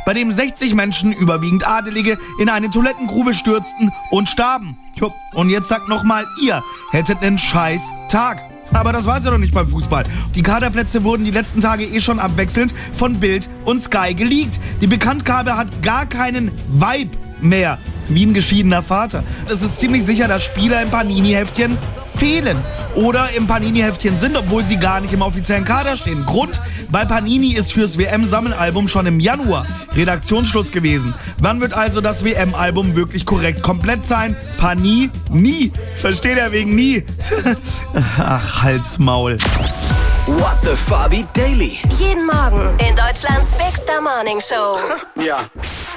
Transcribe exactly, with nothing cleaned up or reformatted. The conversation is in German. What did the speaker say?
bei dem sechzig Menschen, überwiegend Adelige, in eine Toilettengrube stürzten und starben. Jo, und jetzt sagt nochmal, ihr hättet einen scheiß Tag. Aber das war's ja noch nicht beim Fußball. Die Kaderplätze wurden die letzten Tage eh schon abwechselnd von Bild und Sky geleakt. Die Bekanntgabe hat gar keinen Vibe mehr, wie ein geschiedener Vater. Es ist ziemlich sicher, dass Spieler im Panini-Heftchen fehlen oder im Panini-Heftchen sind, obwohl sie gar nicht im offiziellen Kader stehen. Grund, bei Panini ist fürs W M-Sammelalbum schon im Januar Redaktionsschluss gewesen. Wann wird also das W M-Album wirklich korrekt komplett sein? Panini? Nie. Versteht er wegen nie? Ach, Halsmaul. What the Fabi Daily. Jeden Morgen in Deutschlands Big Star Morning Show. Ja.